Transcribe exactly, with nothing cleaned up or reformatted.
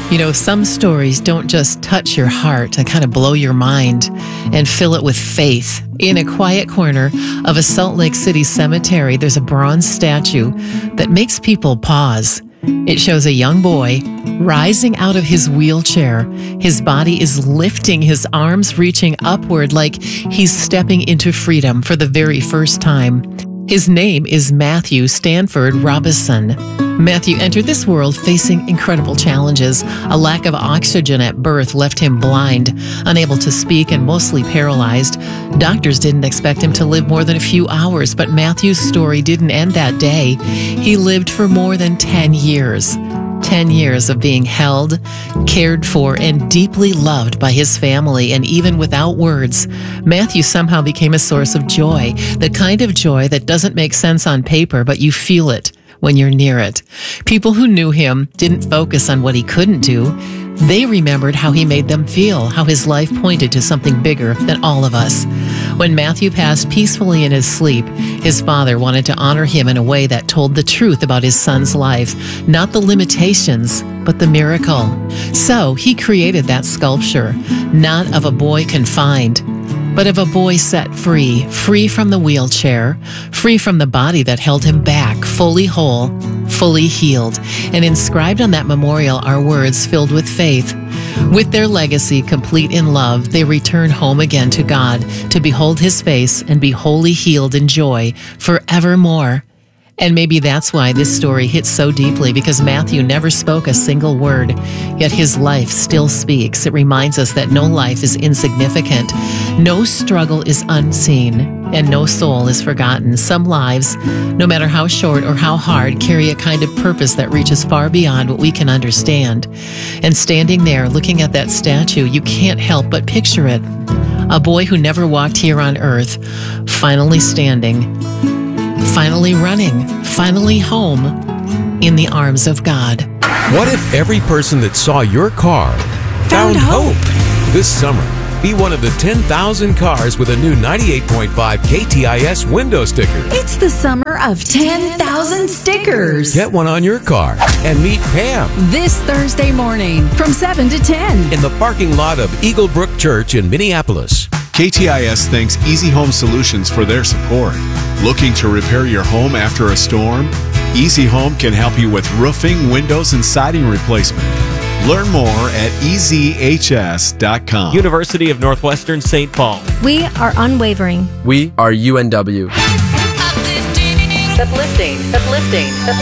You know, some stories don't just touch your heart and kind of blow your mind and fill it with faith. In a quiet corner of a Salt Lake City cemetery, there's a bronze statue that makes people pause. It shows a young boy rising out of his wheelchair. His body is lifting, his arms reaching upward like he's stepping into freedom for the very first time. His name is Matthew Stanford Robison. Matthew entered this world facing incredible challenges. A lack of oxygen at birth left him blind, unable to speak, and mostly paralyzed. Doctors didn't expect him to live more than a few hours, but Matthew's story didn't end that day. He lived for more than ten years. Ten years of being held, cared for, and deeply loved by his family. And even without words, Matthew somehow became a source of joy, the kind of joy that doesn't make sense on paper, but you feel it when you're near it. People who knew him didn't focus on what he couldn't do. They remembered how he made them feel, how his life pointed to something bigger than all of us. When Matthew passed peacefully in his sleep, his father wanted to honor him in a way that told the truth about his son's life, not the limitations, but the miracle. So he created that sculpture, not of a boy confined, but of a boy set free, free from the wheelchair, free from the body that held him back, fully whole, fully healed. And inscribed on that memorial are words filled with faith. With their legacy complete in love, they return home again to God to behold his face and be wholly healed in joy forevermore. And maybe that's why this story hits so deeply, because Matthew never spoke a single word, yet his life still speaks. It reminds us that no life is insignificant, no struggle is unseen, and no soul is forgotten. Some lives, no matter how short or how hard, carry a kind of purpose that reaches far beyond what we can understand. And standing there, looking at that statue, you can't help but picture it. A boy who never walked here on earth, finally standing, finally running, finally home in the arms of God. What if every person that saw your car found, Found hope. hope? This summer, be one of the ten thousand cars with a new ninety-eight point five K T I S window sticker. It's the summer of ten thousand stickers. Get one on your car and meet Pam This Thursday morning from seven to ten. in the parking lot of Eagle Brook Church in Minneapolis. K T I S thanks Easy Home Solutions for their support. Looking to repair your home after a storm? Easy Home can help you with roofing, windows, and siding replacement. Learn more at e z h s dot com. University of Northwestern Saint Paul. We are unwavering. We are U N W. Uplifting, uplifting, uplifting.